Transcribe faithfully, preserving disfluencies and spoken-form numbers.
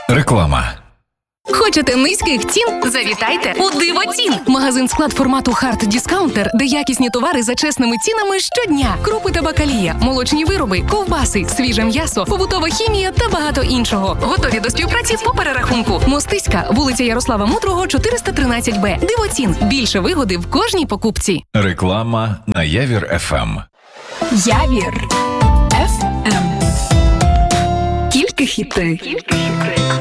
Реклама. Хочете низьких цін? Завітайте у Дивоцін! Магазин склад формату Hard Discounter, де якісні товари за чесними цінами щодня. Крупи та бакалія, молочні вироби, ковбаси, свіже м'ясо, побутова хімія та багато іншого. Готові до співпраці по перерахунку. Мостиська, вулиця Ярослава Мудрого, чотириста тринадцять Б. Дивоцін. Більше вигоди в кожній покупці. Реклама на Явір еф ем. Явір еф ем. Тільки хіти.